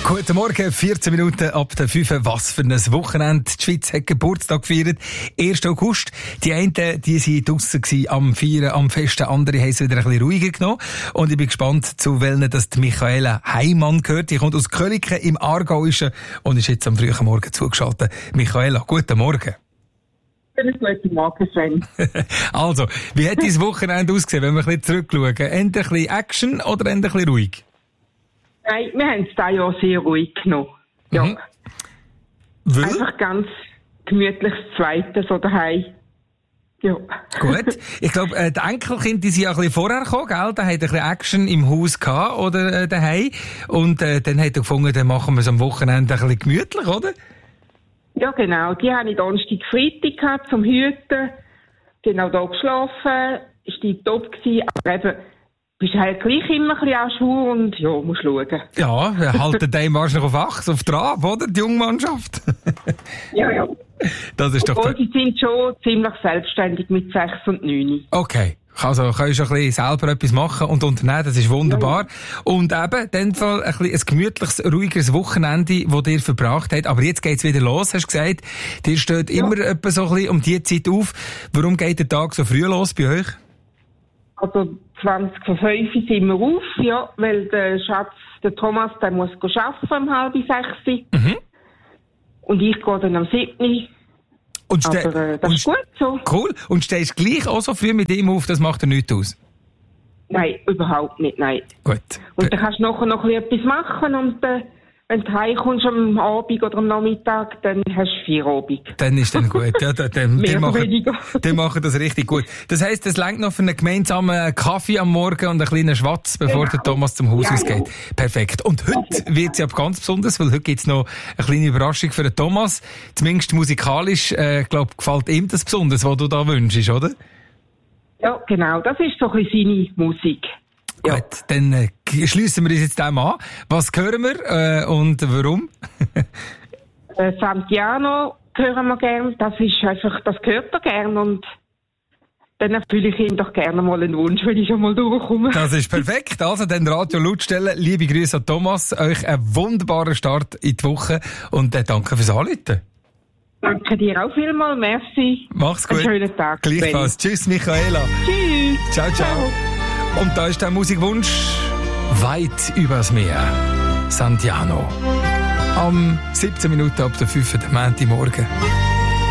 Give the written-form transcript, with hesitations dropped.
Guten Morgen, 14 Minuten ab der 5. Was für ein Wochenende. Die Schweiz hat Geburtstag gefeiert. 1. August. Die einen, die waren draussen am Feiern, am Festen. Andere haben es wieder ein bisschen ruhiger genommen. Und ich bin gespannt, zu welchen das die Michaela Heimann gehört. Die kommt aus Köliken im Aargauischen und ist jetzt am frühen Morgen zugeschaltet. Michaela, guten Morgen. Guten Morgen, Sven. Also, wie hat dein Wochenende ausgesehen, wenn wir ein bisschen zurückschauen? Eher ein bisschen Action oder eher ein bisschen ruhig? Nein, wir haben es dieses Jahr sehr ruhig genommen. Ja. Mhm. Weil? Einfach ganz gemütliches Zweites so daheim. Ja. Gut. Ich glaube, die Enkelkinder, die sind ja ein bisschen vorher gekommen, gell? Da hat ein bisschen Action im Haus gehabt, oder, daheim. Und, dann hat er gefunden, dann machen wir es am Wochenende ein bisschen gemütlich, oder? Ja, genau. Die habe ich Donnerstag, Freitag gehabt zum Hüten. Die haben auch hier geschlafen. Ist die top gewesen. Aber eben, bist halt gleich immer ein bisschen an Schuhe und ja, musst schauen. Ja, halten die wahrscheinlich auf Trab, oder? Die junge Mannschaft. Ja. Das ist obwohl doch... sie sind schon ziemlich selbstständig mit 6 und 9. Okay. Also, kannst du ein bisschen selber etwas machen und unternehmen, das ist wunderbar. Ja. Und eben, in dem Fall ein gemütliches, ruhiges Wochenende, das ihr verbracht habt. Aber jetzt geht's wieder los, hast du gesagt. Ihr steht immer etwa so ein bisschen um die Zeit auf. Warum geht der Tag so früh los bei euch? Also 20 vor 5 sind wir auf, ja, weil der Schatz, der Thomas, der muss arbeiten um 5:30. Mhm. Und ich gehe dann am 7. Aber das ist gut so. Cool. Und stehst gleich auch so früh mit ihm auf, das macht dir nichts aus? Nein, überhaupt nicht, nein. Gut. Und dann kannst du nachher noch etwas machen und wenn du heimkommst am Abend oder am Nachmittag, dann hast du Feierabend. Dann ist dann gut. Ja, die machen das richtig gut. Das heisst, es reicht noch für einen gemeinsamen Kaffee am Morgen und einen kleinen Schwatz, bevor der Thomas zum Haus ausgeht. Perfekt. Und heute wird es ja ganz besonders, weil heute gibt's noch eine kleine Überraschung für den Thomas. Zumindest musikalisch, glaub, gefällt ihm das besonders, was du da wünschst, oder? Ja, genau. Das ist so ein bisschen seine Musik. Ja. Gut, dann schliessen wir uns jetzt dem an. Was hören wir und warum? Santiano hören wir gern. Das ist einfach, das gehört er gern und dann erfülle ich ihm doch gerne mal einen Wunsch, wenn ich schon mal durchkomme. Das ist perfekt. Also dann Radio laut stellen. Liebe Grüße an Thomas. Euch einen wunderbaren Start in die Woche und danke fürs Anrufen. Danke dir auch vielmals. Merci. Mach's gut. Einen schönen Tag. Gleichfalls. Tschüss, Michaela. Tschüss. Ciao, ciao. Und da ist der Musikwunsch weit übers Meer. Santiano. Am 17 Minuten ab der 5. Montagmorgen.